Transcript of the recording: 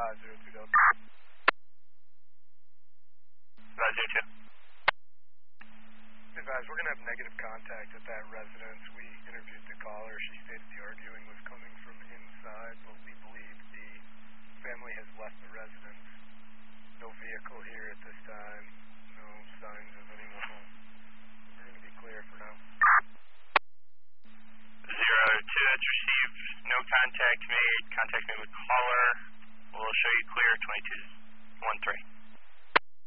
02 Delta. Roger 2. Advise, we're going to have negative contact at that residence. We interviewed the caller. She stated the arguing was coming from inside, but we believe the family has left the residence. No vehicle here at this time. No signs of anyone home. We're going to be clear for now. 02, that's received. No contact made. Contact made with caller. We'll show you clear 2213.